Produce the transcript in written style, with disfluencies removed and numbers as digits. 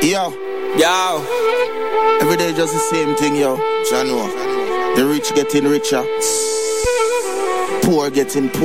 Yo. Every day just the same thing, yo. Jano. The rich getting richer. Poor getting poor.